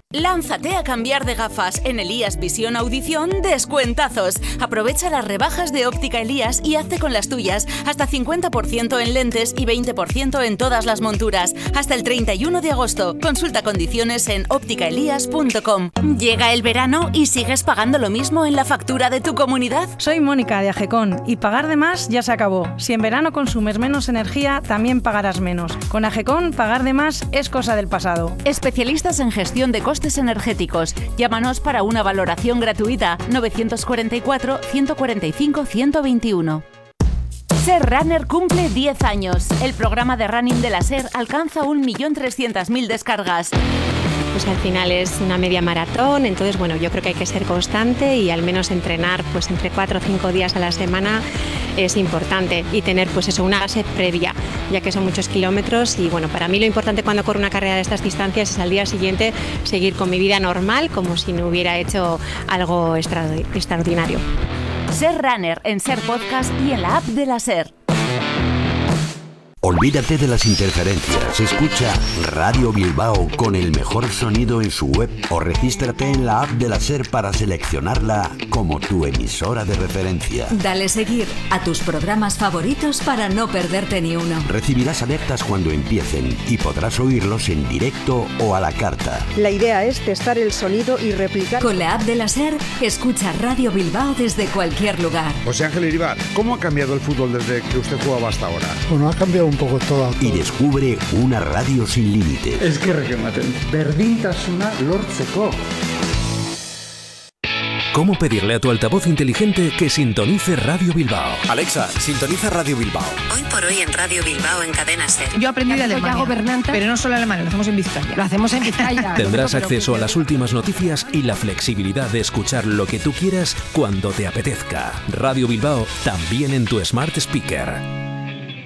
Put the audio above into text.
Lánzate a cambiar de gafas. En Elías Visión Audición, descuentazos. Aprovecha las rebajas de Óptica Elías y hazte con las tuyas. Hasta 50% en lentes y 20% en todas las monturas. Hasta el 31 de agosto. Consulta condiciones en ópticaelías.com. Llega el verano y sigues pagando lo mismo en la factura de tu comunidad. Soy Mónica de Agecon y pagar de más ya se acabó. Si en verano consumes menos energía, también pagarás menos. Con Agecon, pagar de más es cosa del pasado. Especialistas en gestión de costes energéticos. Llámanos para una valoración gratuita. 944 145 121. SER Runner cumple 10 años. El programa de running de la SER alcanza 1.300.000 descargas. Pues al final es una media maratón, entonces bueno, yo creo que hay que ser constante y al menos entrenar pues entre 4 o 5 días a la semana es importante y tener pues eso, una base previa, ya que son muchos kilómetros y bueno, para mí lo importante cuando corro una carrera de estas distancias es al día siguiente seguir con mi vida normal como si no hubiera hecho algo extraordinario. SER Runner en SER Podcast y en la app de la SER. Olvídate de las interferencias, escucha Radio Bilbao con el mejor sonido en su web o regístrate en la app de la SER para seleccionarla como tu emisora de referencia. Dale seguir a tus programas favoritos para no perderte ni uno. Recibirás alertas cuando empiecen y podrás oírlos en directo o a la carta. La idea es testar el sonido y replicar. Con la app de la SER, escucha Radio Bilbao desde cualquier lugar. José Ángel Iribar, ¿cómo ha cambiado el fútbol desde que usted jugaba hasta ahora? Bueno, ha cambiado un poco todo. Y descubre una radio sin límite. Es que ematen. Berdintasuna lortzeko. ¿Cómo pedirle a tu altavoz inteligente que sintonice Radio Bilbao? Alexa, sintoniza Radio Bilbao. Hoy por hoy en Radio Bilbao en Cadena SER. Yo aprendí de Alemania, pero no solo alemán, lo hacemos en Vizcaya. Lo hacemos en Vizcaya. Tendrás acceso a las últimas noticias y la flexibilidad de escuchar lo que tú quieras cuando te apetezca. Radio Bilbao, también en tu Smart Speaker.